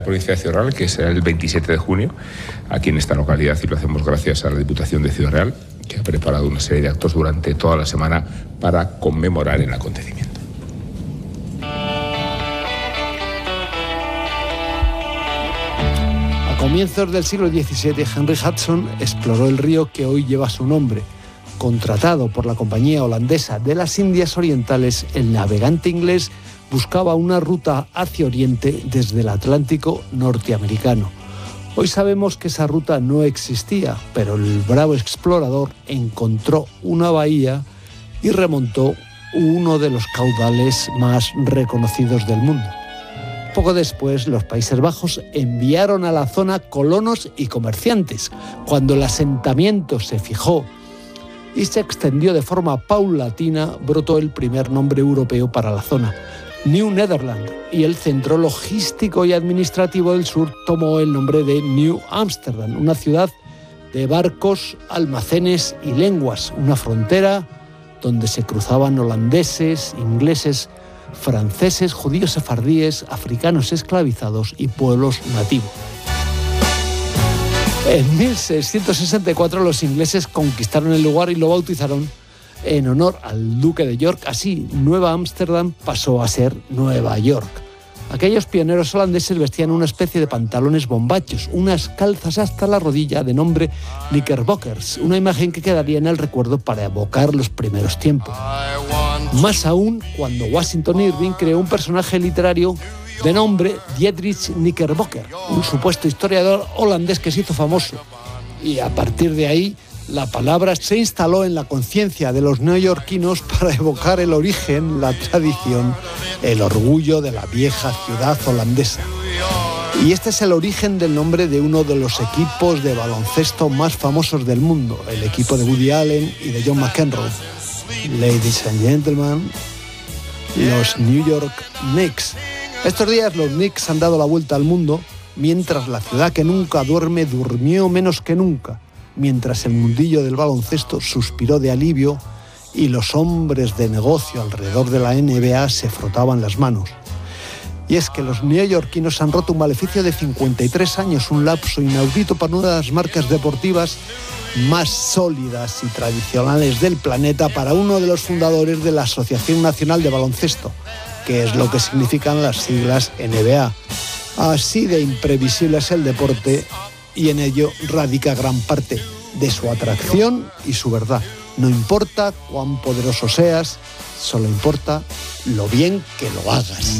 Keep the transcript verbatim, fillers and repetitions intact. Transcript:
Provincia de Ciudad Real, que será el veintisiete de junio, aquí en esta localidad, y lo hacemos gracias a la Diputación de Ciudad Real, que ha preparado una serie de actos durante toda la semana para conmemorar el acontecimiento. A comienzos del siglo diecisiete, Henry Hudson exploró el río que hoy lleva su nombre. Contratado por la Compañía Holandesa de las Indias Orientales, el navegante inglés buscaba una ruta hacia Oriente desde el Atlántico norteamericano. Hoy sabemos que esa ruta no existía, pero el bravo explorador encontró una bahía y remontó uno de los caudales más reconocidos del mundo. Poco después, los Países Bajos enviaron a la zona colonos y comerciantes. Cuando el asentamiento se fijó y se extendió de forma paulatina, brotó el primer nombre europeo para la zona, New Netherland, y el centro logístico y administrativo del sur tomó el nombre de New Amsterdam, una ciudad de barcos, almacenes y lenguas, una frontera donde se cruzaban holandeses, ingleses, franceses, judíos sefardíes, africanos esclavizados y pueblos nativos. En mil seiscientos sesenta y cuatro los ingleses conquistaron el lugar y lo bautizaron en honor al duque de York. Así, Nueva Ámsterdam pasó a ser Nueva York. Aquellos pioneros holandeses vestían una especie de pantalones bombachos, unas calzas hasta la rodilla de nombre knickerbockers, una imagen que quedaría en el recuerdo para evocar los primeros tiempos. Más aún cuando Washington Irving creó un personaje literario de nombre Dietrich Knickerbocker, un supuesto historiador holandés que se hizo famoso. Y a partir de ahí, la palabra se instaló en la conciencia de los neoyorquinos para evocar el origen, la tradición, el orgullo de la vieja ciudad holandesa. Y este es el origen del nombre de uno de los equipos de baloncesto más famosos del mundo, el equipo de Woody Allen y de John McEnroe. Ladies and gentlemen, los New York Knicks. Estos días los Knicks han dado la vuelta al mundo, mientras la ciudad que nunca duerme durmió menos que nunca, mientras el mundillo del baloncesto suspiró de alivio y los hombres de negocio alrededor de la N B A se frotaban las manos. Y es que los neoyorquinos han roto un maleficio de cincuenta y tres años, un lapso inaudito para una de las marcas deportivas más sólidas y tradicionales del planeta, para uno de los fundadores de la Asociación Nacional de Baloncesto, que es lo que significan las siglas N B A. Así de imprevisible es el deporte, y en ello radica gran parte de su atracción y su verdad. No importa cuán poderoso seas, solo importa lo bien que lo hagas.